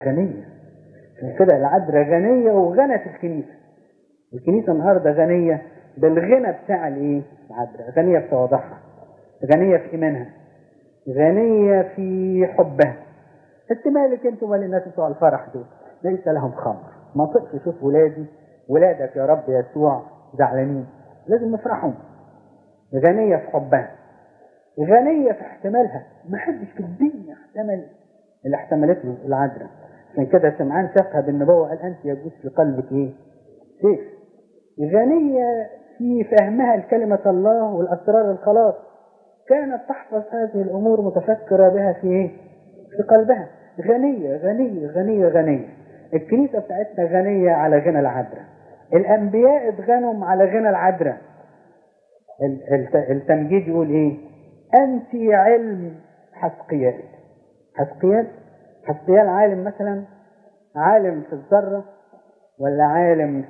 غنية. عشان كده العذراء غنية وغنت الكنيسة. الكنيسة النهاردة غنية بالغنى بتاع الايه؟ العذراء. غنية في تواضعها، غنية في إيمانها، غنية في حبها. انت مالك انت ومال الناس بتوع الفرح دول؟ ليس لهم خمر. ما طقش شوف ولادك يا رب يسوع زعلانين، لازم نفرحهم. غنية في حبها، غنية في احتمالها. ما حدش في الدنيا احتمل اللي احتملته العذراء. عشان كده سمعان شافها بالنبوة قال أنت يجوز في قلبك إيه؟ سيف. غنية في فهمها لكلمة الله والأسرار الخلاص. كانت تحفظ هذه الأمور متفكرة بها في إيه؟ في قلبها. غنية غنية غنية غنية. الكنيسة بتاعتنا غنية على غنى العذراء. الأنبياء اتغنوا على غنى العذراء. التمجيد يقول إيه؟ أنت علم حسقيال. حسقيال عالم مثلا، عالم في الذرة ولا عالم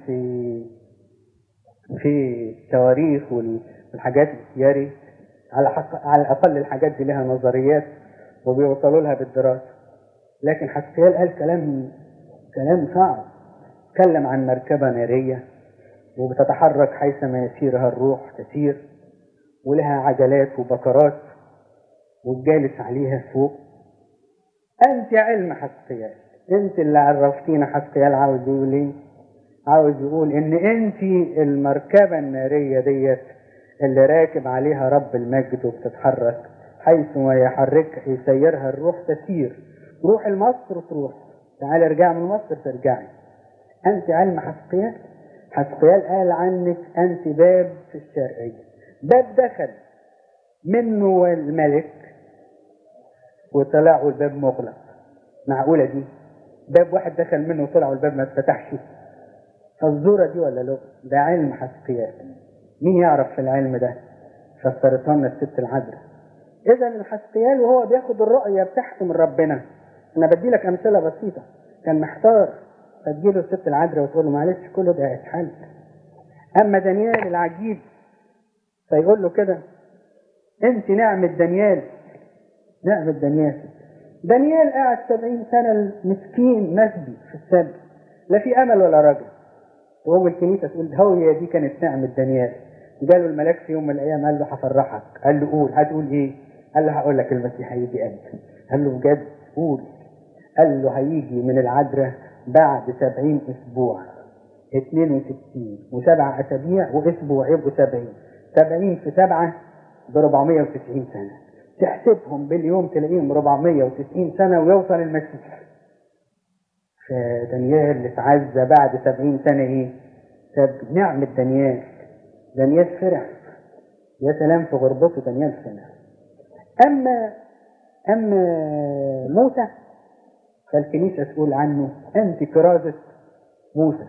في التواريخ والحاجات السياري؟ على الأقل الحاجات دي لها نظريات وبيوصلوا لها بالدراسة. لكن حسقيال قال كلام صعب. تكلم عن مركبة نارية وبتتحرك حيثما يسيرها الروح تسير، ولها عجلات وبكرات والجالس عليها فوق. أنت علم حسقيال. أنت اللي عرفتينا حسقيال عاوز يقول إيه؟ عاوز يقول إن أنت المركبة النارية ديت اللي راكب عليها رب المجد وبتتحرك حيثما يسيرها الروح تسير. روح لمصر تروح، تعالي ارجع من مصر ترجعي. أنت علم حسقيال. حسقيال قال عنك أنت باب في الشرقية، باب دخل منه الملك وطلع والباب مغلق. معقولة دي؟ باب واحد دخل منه وطلع والباب ما اتفتحش؟ فالزورة دي ولا لا؟ ده علم حسقيال. مين يعرف في العلم ده؟ فسرتها لنا الست العذراء. إذا الحسقيال وهو بياخد الرؤية بتاعته من ربنا. أنا بدي لك أمثلة بسيطة. كان محتار فتجيله الست العذراء وتقول له معلش كله ده هيتحل. أما دانيال العجيب فيقول له كده أنت نعمة دانيال. نعمة دانيال قاعد 70 سنة مسكين مسبي في السبي، لا في أمل ولا رجل. وهو الكنيسة تقول هوية دي كانت نعمة دانيال. قالوا الملاك في يوم من الأيام قال له هفرحك. قال له قول. هتقول إيه؟ قال له هقول لك المسيح هيجي أمتى. قال له بجد؟ قول. قال له هيجي من العذراء بعد 70 أسبوع 62 و7 أسابيع وأسبوع يبقوا 70. 70 في 7 ب 490 سنة. تحسبهم باليوم تلاقيهم 490 سنة ويوصل المسيح. فدانيال اللي اتعزى بعد 70 سنة ايه؟ نعمة دانيال فرح. يا سلام في غربته دانيال فرح. أما موسى فالكنيسة تقول عنه أنت كرازة موسى.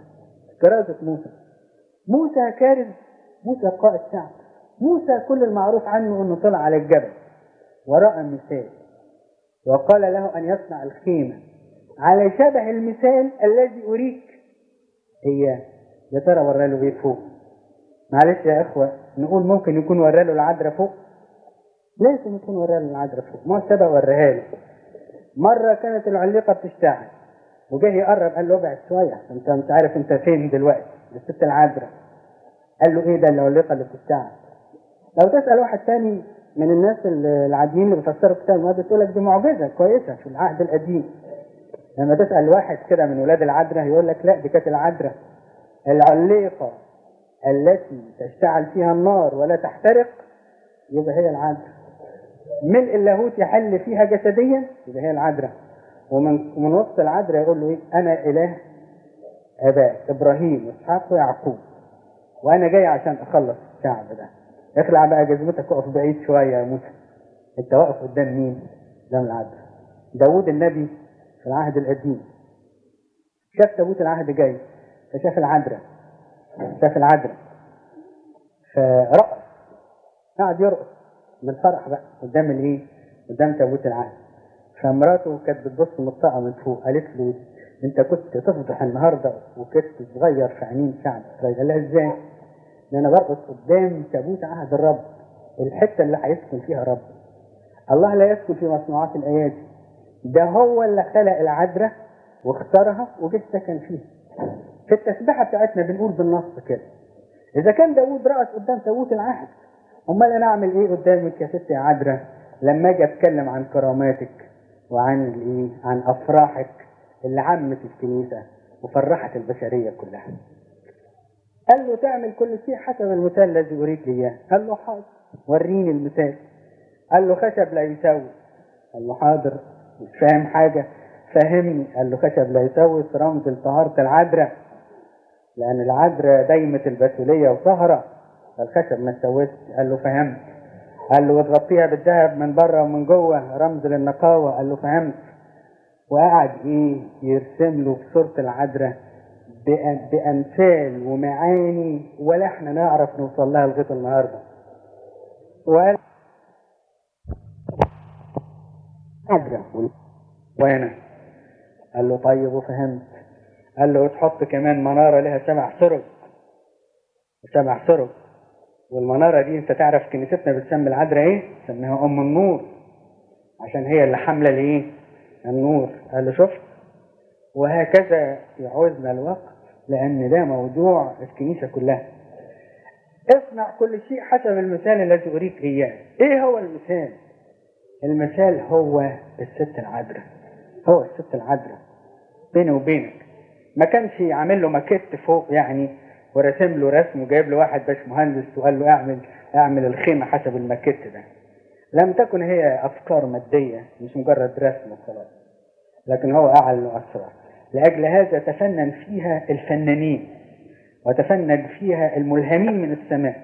موسى كارز. موسى قائد شعب. موسى كل المعروف عنه أنه طلع على الجبل ورأى مثال وقال له أن يصنع الخيمة على شبه المثال الذي أريك إياه. يا ترى وراله إيه فوق؟ معلش يا إخوة نقول ممكن يكون وراله العذراء فوق. لازم يكون وراله العذراء فوق. ما سبق وراها له. مرة كانت العليقة بتشتعل وجاه يقرب قال له ابعد شوية انت مش عارف انت فين دلوقتي. الست العذراء قال له ايه ده العليقة اللي بتشتعل؟ لو تسأل واحد تاني من الناس العاديين اللي بيفسروا الكتاب المقدس يقول لك دي معجزة كويسة في العهد القديم. لما تسأل واحد كده من ولاد العذراء يقول لك لا دي كانت العذراء العليقة التي تشتعل فيها النار ولا تحترق، يبقى هي العذراء. ملء اللاهوت يحل فيها جسديا يبقى هي العذراء. ومن وسط العذراء يقول له ايه؟ انا اله اباء ابراهيم واسحاق ويعقوب وانا جاي عشان اخلص الشعب ده. اخلع بقى جزمتك وقف بعيد شويه يا موسى. انت واقف قدام مين؟ قدام العذراء. داود النبي في العهد القديم شاف تابوت العهد جاي فشاف العذراء. فرقص، قعد يرقص من الفرح بقى قدام الايه؟ قدام تابوت العهد. فمراته كانت بتبص مطقه من فوق قالت له انت كنت تفضح النهارده وكنت صغير في عينين شعب اسرائيل. قال لها ازاي؟ انا برقص قدام تابوت عهد الرب، الحته اللي هيسكن فيها رب. الله لا يسكن في مصنوعات الايادي. ده هو اللي خلق العذراء واختارها وجه سكن فيها. في التسبيحة بتاعتنا بنقول بالنص كده: إذا كان داوود رأس قدام تابوت العهد، أمال أنا أعمل إيه قدامك يا ست يا عذراء لما أجي أتكلم عن كراماتك وعن الإيه؟ عن أفراحك اللي عمت الكنيسة وفرحت البشرية كلها. قال له: تعمل كل شيء حسب المثال الذي أريد إياه. قال له: حاضر، وريني المثال. قال له: خشب لا يسوي. قال له: حاضر، مش فاهم حاجة، فهمني. قال له: خشب لا يسوي رمز لطهارة العذراء، لأن العذراء دايمة البتولية وطهرة، فالخشب ما تسويش. قال له: فهمت. قال له: وتغطيها بالذهب من بره ومن جوه، رمز للنقاوة. قال له: فهمت. وقعد يرسم له في صورة العذراء بأمثال ومعاني ولا احنا نعرف نوصل لها لغاية النهارده. وقال: عذراء وهنا. قال له: طيب وفهمت. قال له: وتحط كمان منارة لها 7 سرج، 7 سرج. والمنارة دي انت تعرف كنيستنا بتسمي العذراء ايه؟ سميها ام النور، عشان هي اللي حامله الايه؟ النور. قال له: شفت؟ وهكذا يعوزنا الوقت، لان ده موضوع الكنيسه كلها. اصنع كل شيء حسب المثال الذي اريد اياه. ايه هو المثال؟ المثال هو الست العذراء، هو الست العذراء. بيني وبينك ما كانش عامل له ماكيت فوق يعني ورسم له رسم وجايب له واحد باشمهندس وقال له اعمل الخيمه حسب الماكيت ده. لم تكن هي افكار ماديه، مش مجرد رسم وخلاص، لكن هو اعلن اسرار. لاجل هذا تفنن فيها الفنانين، وتفنن فيها الملهمين من السماء،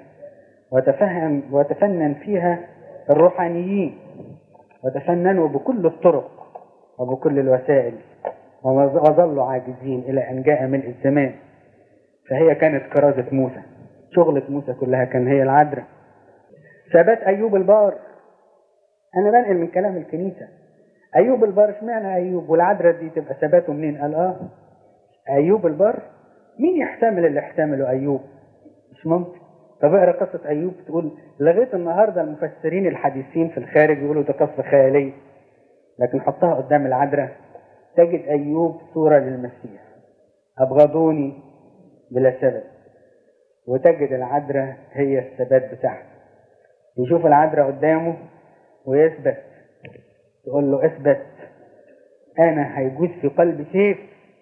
وتفنن فيها الروحانيين، وتفننوا بكل الطرق وبكل الوسائل، وظلوا عاجزين الى ان جاء ملء الزمان. فهي كانت كرازة موسى، شغلة موسى كلها كان هي العذراء. ثبات أيوب البار، أنا بنقل من كلام الكنيسة. أيوب البار، اشمعنى أيوب والعذراء دي تبقى ثباته منين؟ قال أيوب البار. مين يحتمل اللي احتمله أيوب؟ مش ممكن. طب اقرا قصة أيوب تقول لغاية النهاردة المفسرين الحديثين في الخارج يقولوا ده قصة خيالية، لكن حطها قدام العذراء تجد أيوب صورة للمسيح. أبغضوني بلا سبب، وتجد العذراء هي الثبات بتاعها. يشوف العذراء قدامه ويثبت، تقول له: اثبت، انا هيجوز في قلبي سيف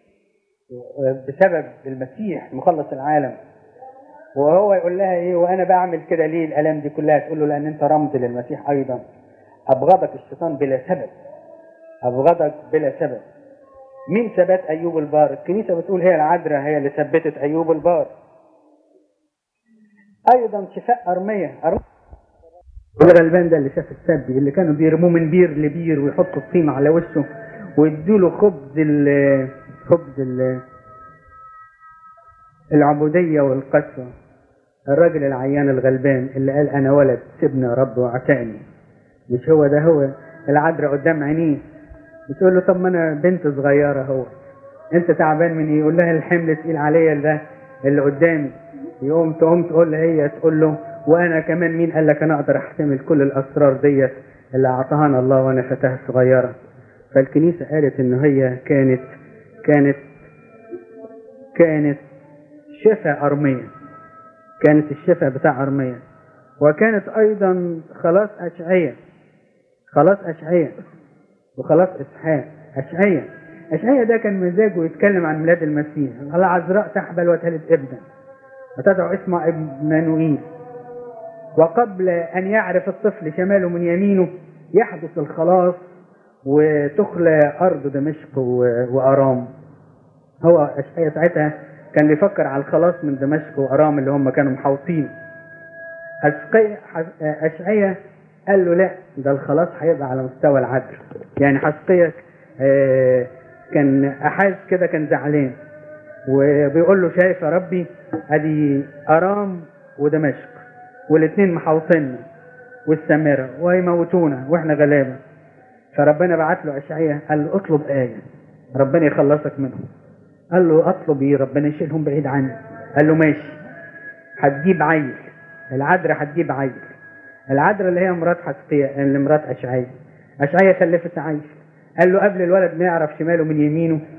بسبب المسيح مخلص العالم. وهو يقول لها: ايه وانا بعمل كده ليه الالام دي كلها؟ تقول له: لان انت رمز للمسيح ايضا. ابغضك الشيطان بلا سبب، ابغضك بلا سبب. مين ثبات ايوب البار؟ الكنيسه بتقول هي العذراء هي اللي ثبتت ايوب البار. ايضا شفاء ارميا الغلبان ده اللي شاف السبي اللي كانوا بيرموه من بير لبير ويحطوا الطين على وشه ويدوا له خبز العبوديه والقسوه. الراجل العيان الغلبان اللي قال: انا ولد، سيبني يا رب وعتقني. مش هو ده هو العذراء قدام عينيه؟ بتقول له: طب ما انا بنت صغيره، هو انت تعبان من ايه؟ يقول لها: الحمل تقيل عليا ده اللي قدامي. تقوم تقول له هي، تقول له: وانا كمان مين قال لك انا اقدر احتمل كل الاسرار ديت اللي اعطاها الله وانا فتاة صغيره؟ فالكنيسه قالت ان هي كانت شفاء ارميا، كانت الشفاء بتاع ارميا. وكانت ايضا خلاص اشعياء وخلاص اسحاق. اشعياء ده كان مزاجه يتكلم عن ميلاد المسيح. العذراء تحبل وتلد ابنا وتدعو اسمه عمانوئيل، وقبل ان يعرف الطفل شماله من يمينه يحدث الخلاص وتخلى ارض دمشق وارام. هو اشعياء ساعتها كان بيفكر على الخلاص من دمشق وارام اللي هم كانوا محاوطين. اشعياء قال له: لا، ده الخلاص هيبقى على مستوى العدل. يعني حسقية كان احاز كده، كان زعلان وبيقول له: شايف يا ربي، ادي ارام ودمشق والاثنين محاوطيننا والسامره ويموتونا واحنا غلابه. فربنا بعت له اشعياء قال له: اطلب آية ربنا يخلصك منهم. قال له: اطلب ايه؟ ربنا يشيلهم بعيد عني. قال له: ماشي، هتجيب عيل، العذراء هتجيب عيل. العذراء اللي هي مرات حسقية، اللي مرات اشعياء خلفت عيل. قال له: قبل الولد ما يعرف شماله من يمينه